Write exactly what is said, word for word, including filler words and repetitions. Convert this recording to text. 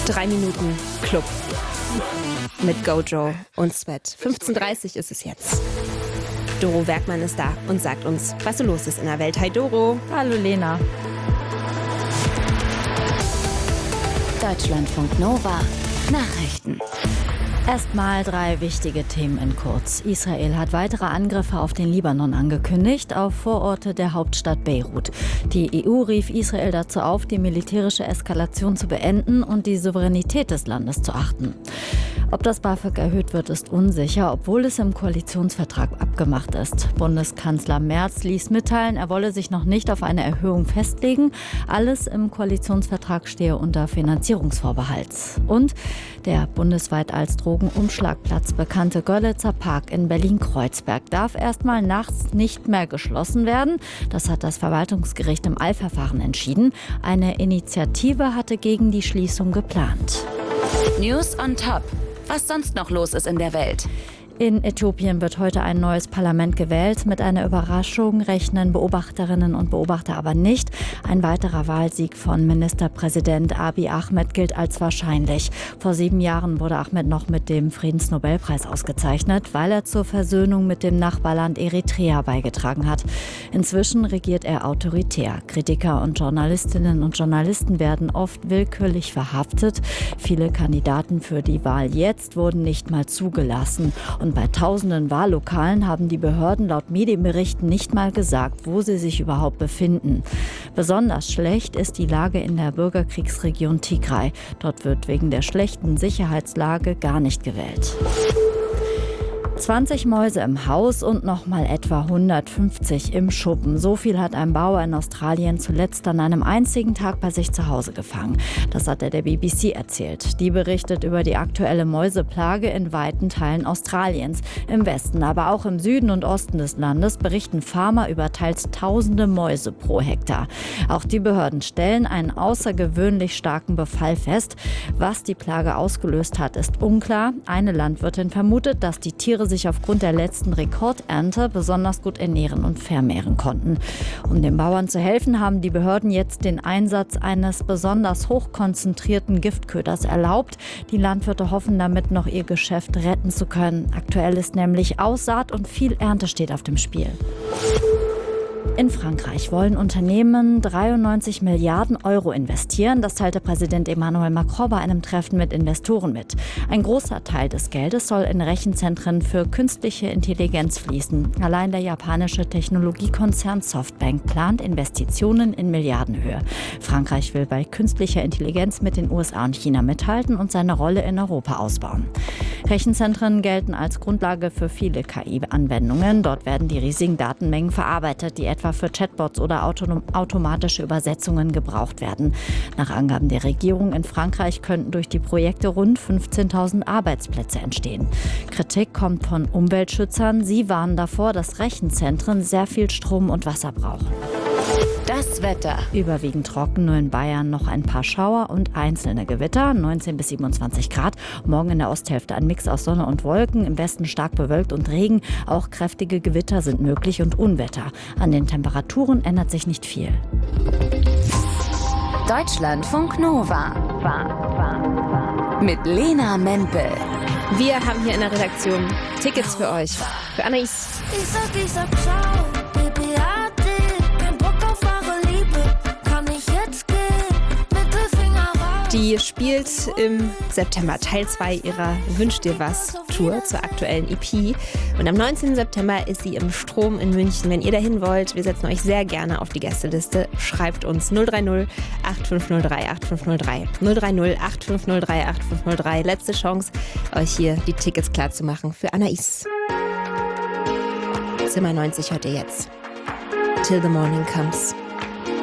Drei Minuten Club mit Gojo und Sweat. fünfzehn Uhr dreißig ist es jetzt. Doro Werkmann ist da und sagt uns, was so los ist in der Welt. Hi Doro. Hallo Lena. Deutschlandfunk Nova Nachrichten. Erstmal drei wichtige Themen in kurz. Israel hat weitere Angriffe auf den Libanon angekündigt, auf Vororte der Hauptstadt Beirut. Die E U rief Israel dazu auf, die militärische Eskalation zu beenden und die Souveränität des Landes zu achten. Ob das BAföG erhöht wird, ist unsicher, obwohl es im Koalitionsvertrag abgemacht ist. Bundeskanzler Merz ließ mitteilen, er wolle sich noch nicht auf eine Erhöhung festlegen. Alles im Koalitionsvertrag stehe unter Finanzierungsvorbehalt. Und der bundesweit als Drogenumschlagplatz bekannte Görlitzer Park in Berlin-Kreuzberg darf erstmal nachts nicht mehr geschlossen werden. Das hat das Verwaltungsgericht im Eilverfahren entschieden. Eine Initiative hatte gegen die Schließung geplant. News on Top. Was sonst noch los ist in der Welt? In Äthiopien wird heute ein neues Parlament gewählt. Mit einer Überraschung rechnen Beobachterinnen und Beobachter aber nicht. Ein weiterer Wahlsieg von Ministerpräsident Abiy Ahmed gilt als wahrscheinlich. Vor sieben Jahren wurde Ahmed noch mit dem Friedensnobelpreis ausgezeichnet, weil er zur Versöhnung mit dem Nachbarland Eritrea beigetragen hat. Inzwischen regiert er autoritär. Kritiker und Journalistinnen und Journalisten werden oft willkürlich verhaftet. Viele Kandidaten für die Wahl jetzt wurden nicht mal zugelassen. Und bei tausenden Wahllokalen haben die Behörden laut Medienberichten nicht mal gesagt, wo sie sich überhaupt befinden. Besonders schlecht ist die Lage in der Bürgerkriegsregion Tigray. Dort wird wegen der schlechten Sicherheitslage gar nicht gewählt. zwanzig Mäuse im Haus und noch mal etwa hundertfünfzig im Schuppen. So viel hat ein Bauer in Australien zuletzt an einem einzigen Tag bei sich zu Hause gefangen. Das hat er der B B C erzählt. Die berichtet über die aktuelle Mäuseplage in weiten Teilen Australiens. Im Westen, aber auch im Süden und Osten des Landes berichten Farmer über teils tausende Mäuse pro Hektar. Auch die Behörden stellen einen außergewöhnlich starken Befall fest. Was die Plage ausgelöst hat, ist unklar. Eine Landwirtin vermutet, dass die Tiere sich aufgrund der letzten Rekordernte besonders gut ernähren und vermehren konnten. Um den Bauern zu helfen, haben die Behörden jetzt den Einsatz eines besonders hochkonzentrierten Giftköders erlaubt. Die Landwirte hoffen damit noch ihr Geschäft retten zu können. Aktuell ist nämlich Aussaat und viel Ernte steht auf dem Spiel. In Frankreich wollen Unternehmen dreiundneunzig Milliarden Euro investieren. Das teilte Präsident Emmanuel Macron bei einem Treffen mit Investoren mit. Ein großer Teil des Geldes soll in Rechenzentren für künstliche Intelligenz fließen. Allein der japanische Technologiekonzern Softbank plant Investitionen in Milliardenhöhe. Frankreich will bei künstlicher Intelligenz mit den U S A und China mithalten und seine Rolle in Europa ausbauen. Rechenzentren gelten als Grundlage für viele K I-Anwendungen. Dort werden die riesigen Datenmengen verarbeitet, die etwa für Chatbots oder autonom- automatische Übersetzungen gebraucht werden. Nach Angaben der Regierung in Frankreich könnten durch die Projekte rund fünfzehntausend Arbeitsplätze entstehen. Kritik kommt von Umweltschützern. Sie warnen davor, dass Rechenzentren sehr viel Strom und Wasser brauchen. Das Wetter. Überwiegend trocken, nur in Bayern noch ein paar Schauer und einzelne Gewitter, neunzehn bis siebenundzwanzig Grad. Morgen in der Osthälfte ein Mix aus Sonne und Wolken, im Westen stark bewölkt und Regen. Auch kräftige Gewitter sind möglich und Unwetter. An den Temperaturen ändert sich nicht viel. Deutschlandfunk Nova. Mit Lena Mempel. Wir haben hier in der Redaktion Tickets für euch. Für Anais. Ich sag, ich sag ciao, Baby, ade. Kein Bock auf wahre Liebe, kann ich jetzt gehen? Mittelfinger raus. Die spielt im September Teil zwei ihrer Wünsch dir was Tour zur aktuellen E P. Und am neunzehnten September ist sie im Strom in München. Wenn ihr dahin wollt, wir setzen euch sehr gerne auf die Gästeliste. Schreibt uns null drei null acht fünf null drei acht fünf null drei. null drei null acht fünf null drei acht fünf null drei. Letzte Chance, euch hier die Tickets klar zu machen für Anais. Zimmer neunzig hört ihr jetzt. Till the Morning Comes.